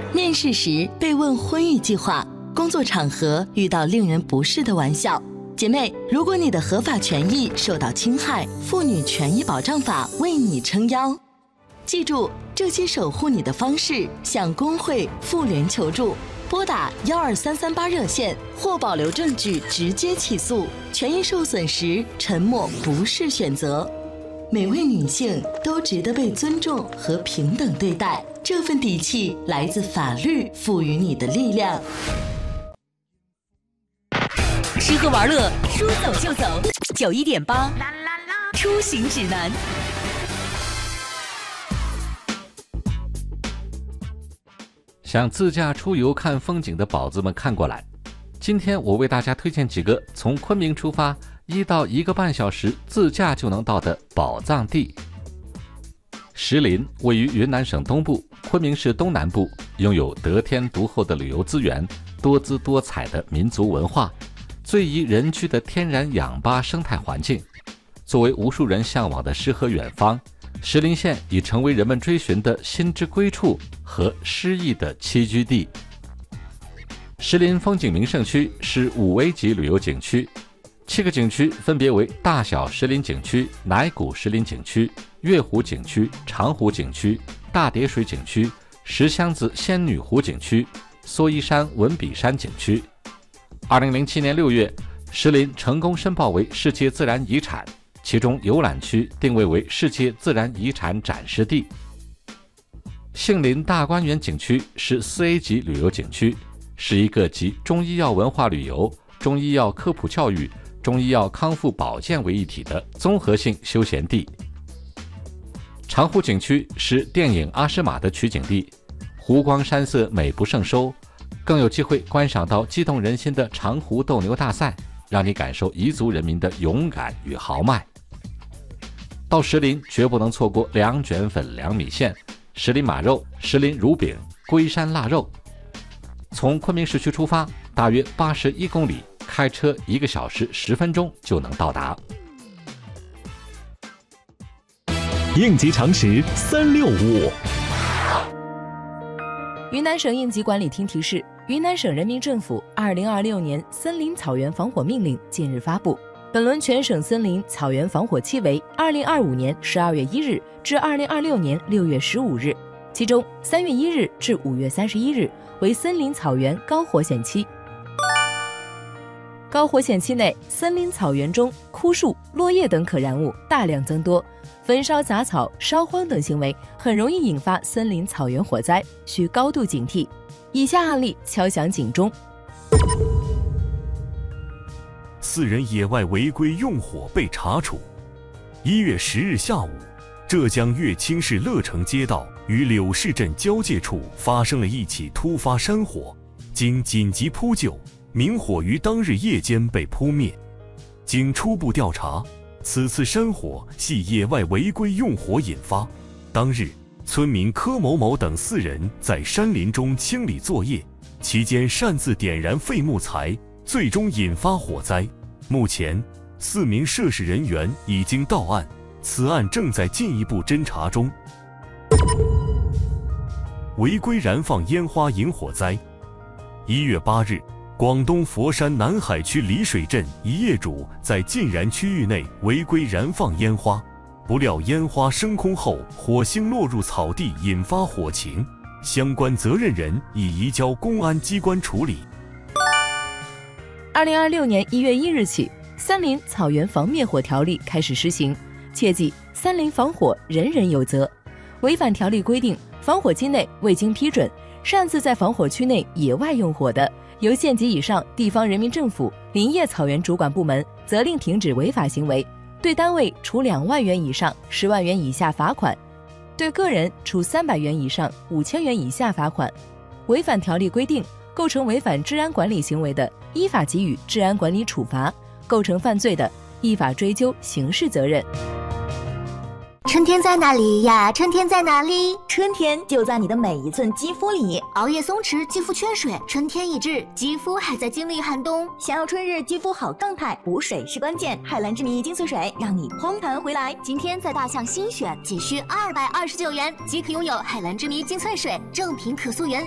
面试时被问婚育计划，工作场合遇到令人不适的玩笑。姐妹，如果你的合法权益受到侵害，妇女权益保障法为你撑腰。记住，这些守护你的方式，向工会、妇联求助，拨打12338热线或保留证据直接起诉。权益受损时，沉默不是选择。每位女性都值得被尊重和平等对待，这份底气来自法律赋予你的力量。 吃喝玩乐，说走就走。91.8，出行指南。 想自驾出游看风景的宝子们看过来，今天我为大家推荐几个从昆明出发1到1个半小时自驾就能到的宝藏地。石林位于云南省东部，昆明市东南部，拥有得天独厚的旅游资源，多姿多彩的民族文化，最宜人居的天然氧吧生态环境。作为无数人向往的诗和远方，石林县已成为人们追寻的心之归处和诗意的栖居地。石林风景名胜区是5A 级旅游景区，7个景区分别为大小石林景区、乃古石林景区、月湖景区、长湖景区、大叠水景区、石箱子仙女湖景区、梭衣山文笔山景区。2007年6月，石林成功申报为世界自然遗产，其中游览区定位为世界自然遗产展示地。杏林大观园景区是4A 级旅游景区，是一个集中医药文化旅游、中医药科普教育、中医药康复保健为一体的综合性休闲地。长湖景区是电影《阿诗玛》的取景地，湖光山色美不胜收，更有机会观赏到激动人心的长湖斗牛大赛，让你感受彝族人民的勇敢与豪迈。到石林绝不能错过凉卷粉、凉米线、石林马肉、石林乳饼、龟山腊肉。从昆明市区出发，大约81公里，开车1个小时10分钟就能到达。 应急常识365。 云南省应急管理厅提示，云南省人民政府2026年森林草原防火命令近日发布，本轮全省森林草原防火期为2025年12月1日至2026年6月15日，其中3月1日至5月31日为森林草原高火险期。高火险期内，森林草原中枯树、落叶等可燃物大量增多，焚烧杂草、烧荒等行为很容易引发森林草原火灾，需高度警惕。以下案例敲响警钟 ，4人野外违规用火被查处。1月10日下午，浙江乐清市乐城街道与柳市镇交界处发生了一起突发山火，经紧急扑救，明火于当日夜间被扑灭。经初步调查，此次山火系野外违规用火引发。当日，村民柯某某等4人在山林中清理作业，期间擅自点燃废木材，最终引发火灾。目前4名涉事人员已经到案，此案正在进一步侦查中。违规燃放烟花引火灾。1月8日，广东佛山南海区丽水镇一业主在禁燃区域内违规燃放烟花，不料烟花升空后火星落入草地，引发火情，相关责任人已移交公安机关处理。 2026年1月1日起，森林草原防灭火条例开始施行，切记森林防火人人有责。违反条例规定，防火期内未经批准擅自在防火区内野外用火的，由县级以上地方人民政府林业草原主管部门责令停止违法行为，对单位处2万元以上10万元以下罚款，对个人处300元以上5000元以下罚款。违反条例规定，构成违反治安管理行为的，依法给予治安管理处罚；构成犯罪的，依法追究刑事责任。 春天在哪里呀？春天在哪里？ 春天就在你的每一寸肌肤里。 熬夜松弛，肌肤缺水，春天已至，肌肤还在经历寒冬。 想要春日肌肤好状态，补水是关键。海蓝之谜精粹水让你嘭弹回来。 今天在大象新选，仅需229元即可拥有海蓝之谜精粹水，正品可溯源